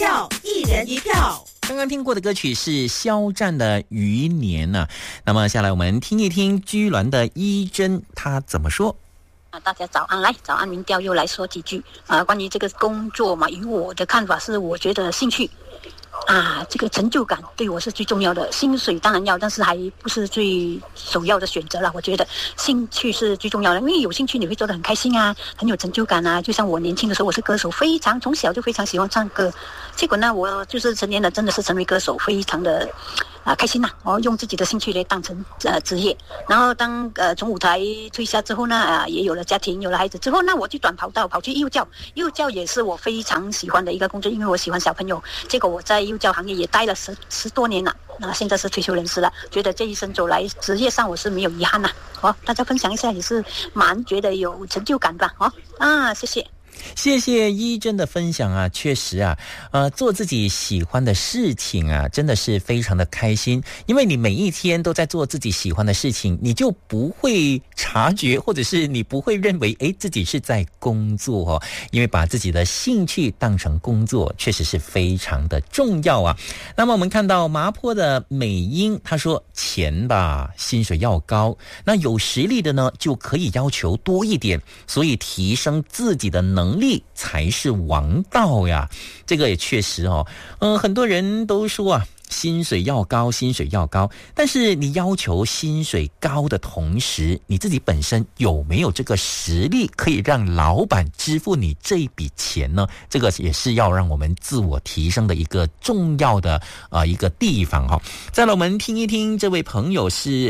票，一人一票。 刚刚听过的歌曲是肖战的《余年》啊。那么下来我们听一听居銮的一真他怎么说。 大家早安，早安民调又来说几句关于这个工作嘛，以我的看法是，我觉得兴趣这个成就感对我是最重要的，薪水当然要，但是还不是最首要的选择啦。我觉得兴趣是最重要的，因为有兴趣你会做得很开心很有成就感就像我年轻的时候，我是歌手，从小就非常喜欢唱歌，结果呢，我就是成年了，真的是成为歌手，非常的开心用自己的兴趣来当成职业。然后当从舞台退下之后呢，也有了家庭，有了孩子之后呢，我就转跑道跑去幼教也是我非常喜欢的一个工作，因为我喜欢小朋友。结果我在幼教行业也待了十多年了，那现在是退休人士了，觉得这一生走来职业上我是没有遗憾大家分享一下，也是蛮觉得有成就感吧谢谢。 谢谢一真的分享确实做自己喜欢的事情真的是非常的开心，因为你每一天都在做自己喜欢的事情，你就不会察觉，或者是你不会认为自己是在工作因为把自己的兴趣当成工作确实是非常的重要那么我们看到麻坡的美英，他说钱吧，薪水要高，那有实力的呢就可以要求多一点，所以提升自己的能力才是王道呀。这个也确实很多人都说薪水要高，薪水要高，但是你要求薪水高的同时，你自己本身有没有这个实力可以让老板支付你这一笔钱呢？这个也是要让我们自我提升的一个重要的一个地方再来我们听一听这位朋友是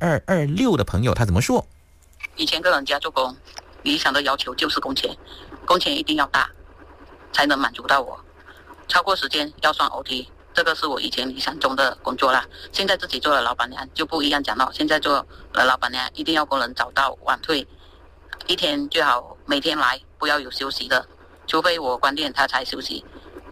2226的朋友他怎么说。 以前跟人家做工，理想的要求就是工钱一定要大，才能满足到我。超过时间要算 OT， 这个是我以前理想中的工作啦。现在自己做了老板娘就不一样讲了，现在做了老板娘一定要工人早到晚退，一天最好每天来，不要有休息的，除非我关店他才休息。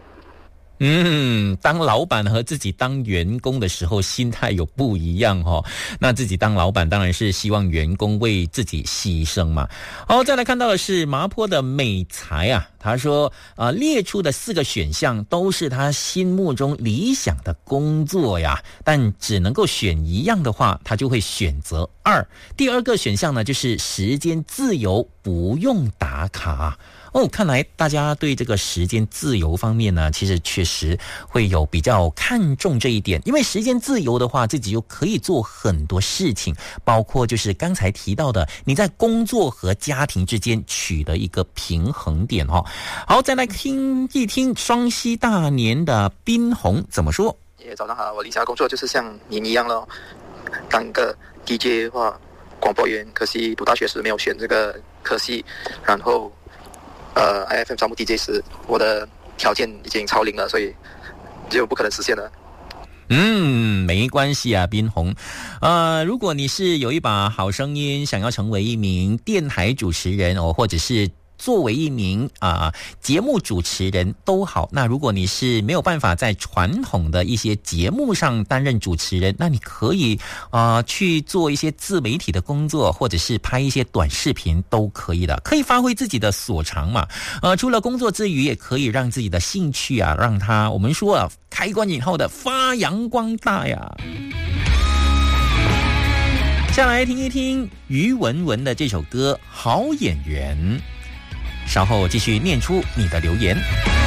当老板和自己当员工的时候心态有不一样那自己当老板当然是希望员工为自己牺牲嘛。再来看到的是麻坡的美才他说列出的4个选项都是他心目中理想的工作呀，但只能够选一样的话，他就会选择2。第2个选项呢就是时间自由，不用打卡。看来大家对这个时间自由方面呢，其实确实会有比较看重这一点，因为时间自由的话，自己就可以做很多事情，包括就是刚才提到的，你在工作和家庭之间取得一个平衡点好，再来听一听双溪大年的宾宏怎么说。 早上好，我理想的工作就是像您一样咯，当个 DJ 或广播员，可惜读大学时没有选这个科系，然后IFM 招募 DJ 时，我的条件已经超龄了，所以就不可能实现了。 没关系宾宏如果你是有一把好声音，想要成为一名电台主持人或者是作为一名节目主持人都好，那如果你是没有办法在传统的一些节目上担任主持人，那你可以去做一些自媒体的工作，或者是拍一些短视频都可以的，可以发挥自己的所长嘛。除了工作之余，也可以让自己的兴趣让它我们说开关以后的发扬光大呀。下来听一听于文文的这首歌《好演员》，稍后继续念出你的留言。